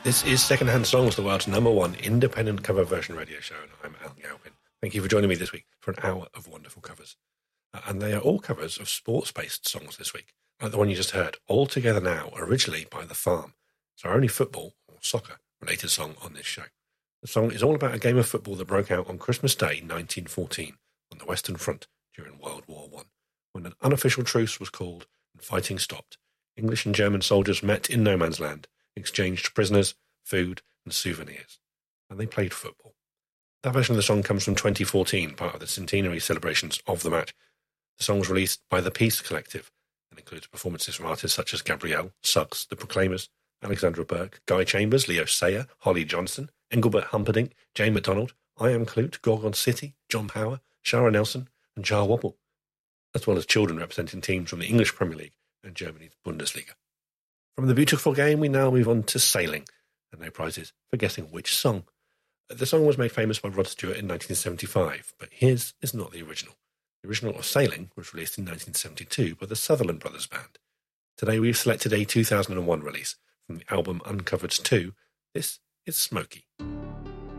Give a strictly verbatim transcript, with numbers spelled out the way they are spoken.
This is Secondhand Songs, the world's number one independent cover version radio show, and I'm Al Galpin. Thank you for joining me this week for an hour of wonderful covers. Uh, and they are all covers of sports-based songs this week, like the one you just heard, All Together Now, originally by The Farm. It's our only football or soccer-related song on this show. The song is all about a game of football that broke out on Christmas Day nineteen fourteen on the Western Front during World War One, when an unofficial truce was called and fighting stopped. English and German soldiers met in no man's land, exchanged prisoners, food and souvenirs, and they played football. That version of the song comes from twenty fourteen, part of the centenary celebrations of the match. The song was released by The Peace Collective and includes performances from artists such as Gabrielle, Suggs, The Proclaimers, Alexandra Burke, Guy Chambers, Leo Sayer, Holly Johnson, Engelbert Humperdinck, Jane MacDonald, I Am Clute, Gorgon City, John Power, Shara Nelson and Jar Wobble, as well as children representing teams from the English Premier League and Germany's Bundesliga. From the beautiful game, we now move on to sailing, and no prizes for guessing which song. The song was made famous by Rod Stewart in nineteen seventy-five, but his is not the original. The original of Sailing was released in nineteen seventy-two by the Sutherland Brothers Band. Today we've selected a two thousand one release from the album Uncovered's two. This is Smokey.